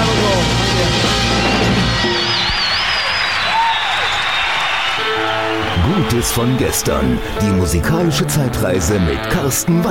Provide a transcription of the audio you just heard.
Gutes von gestern. Die musikalische Zeitreise mit Carsten